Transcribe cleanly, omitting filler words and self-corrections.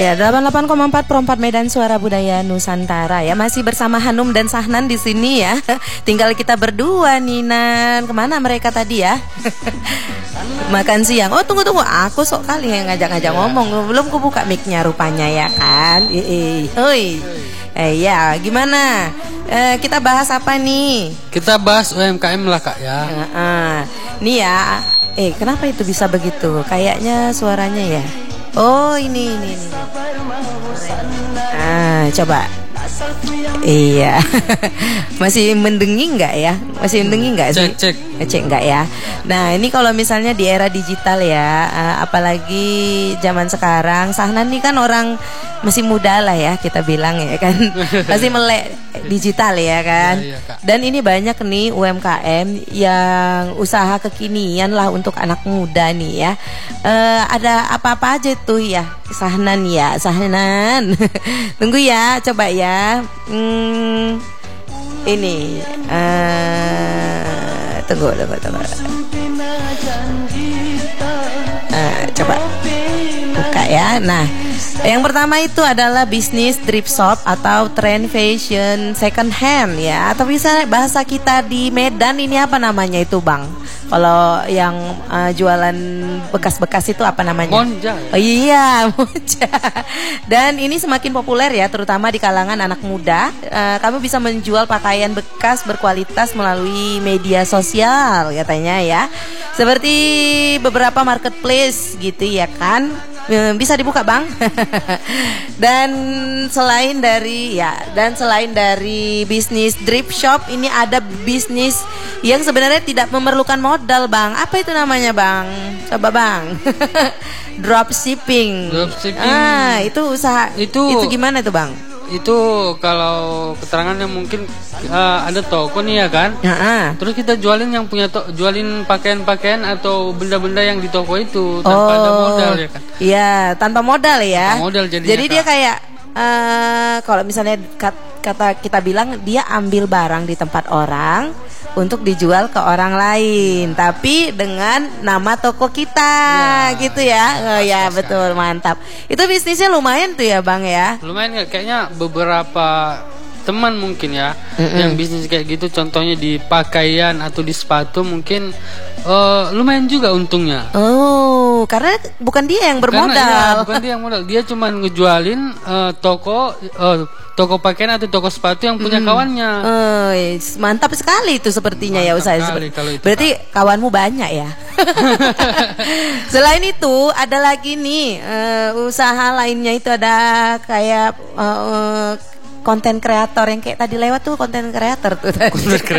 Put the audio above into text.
Ya, 88,4 Pro 4 Medan Suara Budaya Nusantara ya. Masih bersama Hanum dan Sahnan di sini ya. Tinggal kita berdua nih, Nan. Kemana mereka tadi ya? Makan siang. Oh, tunggu. Aku sok kali yang ngajak-ngajak ngomong. Belum kubuka mic-nya rupanya ya kan. Hoi. Ya, gimana? Kita bahas apa nih? Kita bahas UMKM lah, Kak ya. Nih ya. Kenapa itu bisa begitu? Kayaknya suaranya ya. Oh, ini. Coba. Iya. Masih mendengi nggak ya? Masih mendengi nggak sih? Cek nggak ya? Nah, ini kalau misalnya di era digital ya, apalagi zaman sekarang, Sahnan nih kan orang masih muda lah ya kita bilang ya kan, pasti melek digital ya kan. Iya, Dan ini banyak nih UMKM yang usaha kekinian lah untuk anak muda nih ya. Ada apa-apa aja tuh ya, Sahnan ya, Sahnan. Tunggu ya, coba ya. Ini tunggu. Coba buka ya. Nah, yang pertama itu adalah bisnis thrift shop atau trend fashion second hand ya. Atau bisa bahasa kita di Medan ini apa namanya itu, Bang? Kalau yang jualan bekas-bekas itu apa namanya? Monja. Oh iya, monja. Dan ini semakin populer ya, terutama di kalangan anak muda. Kamu bisa menjual pakaian bekas berkualitas melalui media sosial katanya ya. Seperti beberapa marketplace gitu ya kan. Bisa dibuka, Bang. Dan selain dari bisnis thrift shop, ini ada bisnis yang sebenarnya tidak memerlukan modal, Bang. Apa itu namanya, Bang? Coba, Bang. Dropshipping. Itu usaha. Itu gimana tuh, Bang? Itu kalau keterangannya mungkin ada toko nih ya kan. Terus kita jualin yang punya jualin pakaian-pakaian atau benda-benda yang di toko itu tanpa ada modal ya kan. Iya, tanpa modal ya. Tanpa modal jadinya. Jadi dia kayak kalau misalnya kata kita bilang dia ambil barang di tempat orang untuk dijual ke orang lain, tapi dengan nama toko kita gitu ya. Ya betul, mantap. Itu bisnisnya lumayan tuh ya, Bang ya. Lumayan ya, kayaknya beberapa teman mungkin ya yang bisnis kayak gitu, contohnya di pakaian atau di sepatu mungkin lumayan juga untungnya. Oh, karena bukan dia yang bermodal. Bukan dia yang modal, dia cuma ngejualin toko pakaian atau toko sepatu yang punya kawannya. Mantap sekali itu sepertinya. Mantap ya usaha seperti. Berarti kawanmu banyak ya. Selain itu ada lagi nih usaha lainnya, itu ada kayak konten kreator yang kayak tadi lewat tuh, konten kreator tuh tadi.